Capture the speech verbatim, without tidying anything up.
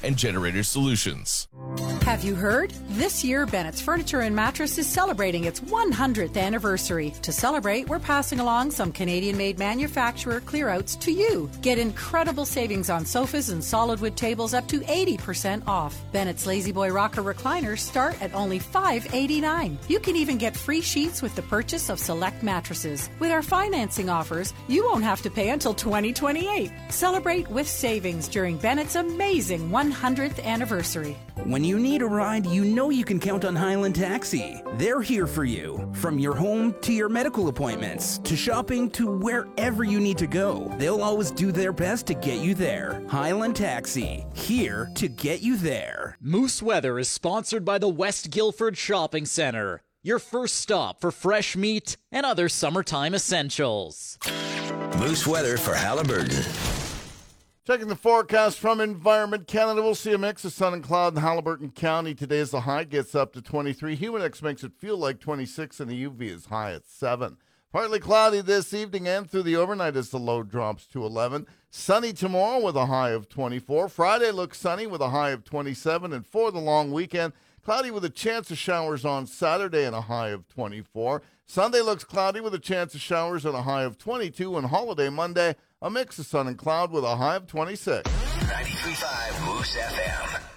and Generator Solutions. Have you heard? This year, Bennett's Furniture and Mattress is celebrating its one hundredth anniversary. To celebrate, we're passing along some Canadian-made manufacturer clearouts to you. Get incredible savings on sofas and solid wood tables up to eighty percent off. Bennett's Lazy Boy Rocker recliners start at only five dollars and eighty-nine cents. You can even get free sheets with the purchase of select mattresses. With our financing offers, you won't have to pay until twenty twenty-eight. Celebrate with savings during Bennett's amazing one hundredth anniversary. When you need a ride, you know you can count on Highland Taxi. They're here for you. From your home to your medical appointments, to shopping, to wherever you need to go. They'll always do their best to get you there. Highland Taxi, here to get you there. Moose Weather is sponsored by the West Guildford Shopping Centre, your first stop for fresh meat and other summertime essentials. Moose Weather for Haliburton. Checking the forecast from Environment Canada, we'll see a mix of sun and cloud in Haliburton County. Today as the high gets up to twenty-three. Humidex makes it feel like twenty-six, and the U V is high at seven. Partly cloudy this evening and through the overnight as the low drops to eleven. Sunny tomorrow with a high of twenty-four. Friday looks sunny with a high of twenty-seven. And for the long weekend, cloudy with a chance of showers on Saturday and a high of twenty-four. Sunday looks cloudy with a chance of showers and a high of twenty-two. And holiday Monday, a mix of sun and cloud with a high of twenty-six. ninety-three point five Moose F M.